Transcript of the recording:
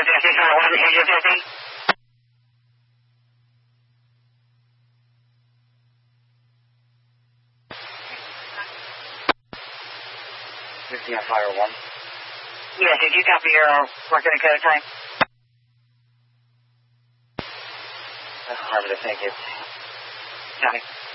Fifty on fire 1. Yeah, did you copy your working code time? Affirmative, thank you. Copy.